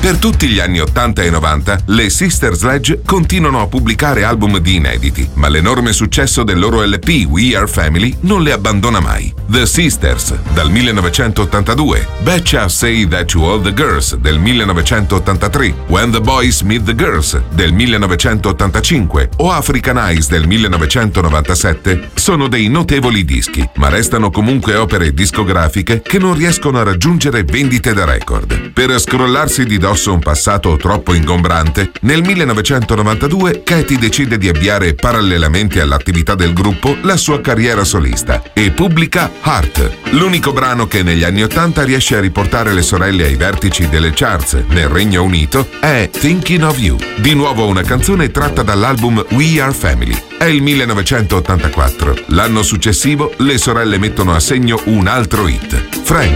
Per tutti gli anni 80 e 90, le Sister Sledge continuano a pubblicare album di inediti, ma l'enorme successo del loro LP We Are Family non le abbandona mai. The Sisters, dal 1982, Betcha Say That to All the Girls, del 1983, When the Boys Meet the Girls, del 1985 o African Eyes, del 1997, sono dei notevoli dischi, ma restano comunque opere discografiche che non riescono a raggiungere vendite da record. Per scrollarsi di dosso un passato troppo ingombrante, nel 1992 Katy decide di avviare parallelamente all'attività del gruppo la sua carriera solista e pubblica Heart, l'unico brano che negli anni 80 riesce a riportare le sorelle ai vertici delle charts nel Regno Unito è Thinking of You, di nuovo una canzone tratta dall'album We Are Family. È il 1984. L'anno successivo le sorelle mettono a segno un altro hit, Frank.